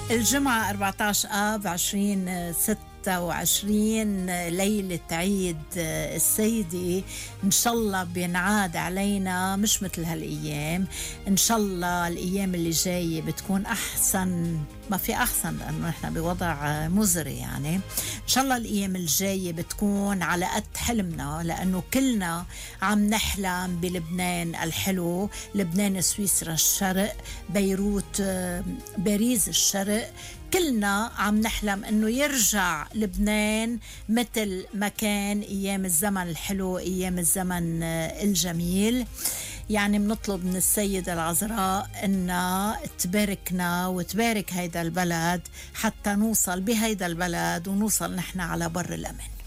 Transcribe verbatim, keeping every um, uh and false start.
الجمعة أربعة عشر آب عشرين ستة وعشرين ليلة عيد السيدة. إن شاء الله بينعاد علينا مش مثل هالأيام. إن شاء الله الأيام اللي جاية بتكون أحسن، ما في أحسن لأنه إحنا بوضع مزري يعني. إن شاء الله الأيام الجاية بتكون على قد حلمنا، لأنه كلنا عم نحلم بلبنان الحلو، لبنان سويسرا الشرق، بيروت باريس الشرق. كلنا عم نحلم انه يرجع لبنان مثل ما كان ايام الزمن الحلو، ايام الزمن الجميل. يعني بنطلب من السيدة العذراء انها تباركنا وتبارك هيدا البلد حتى نوصل بهيدا البلد ونوصل نحن على بر الامان.